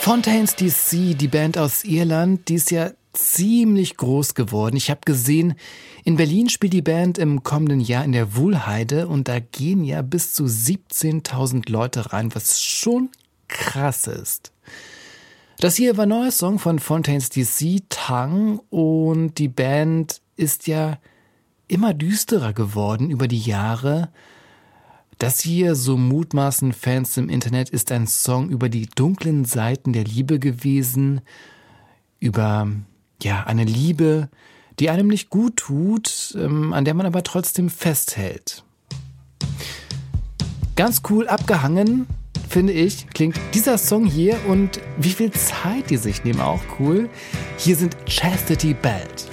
Fontaines DC, die Band aus Irland, die ist ja ziemlich groß geworden. Ich habe gesehen, in Berlin spielt die Band im kommenden Jahr in der Wuhlheide und da gehen ja bis zu 17.000 Leute rein, was schon krass ist. Das hier war ein neuer Song von Fontaines DC, Tang, und die Band ist ja immer düsterer geworden über die Jahre. Das hier, so mutmaßen Fans im Internet, ist ein Song über die dunklen Seiten der Liebe gewesen, über eine Liebe, die einem nicht gut tut, an der man aber trotzdem festhält. Ganz cool abgehangen, finde ich, klingt dieser Song hier, und wie viel Zeit die sich nehmen, auch cool. Hier sind Chastity Belt.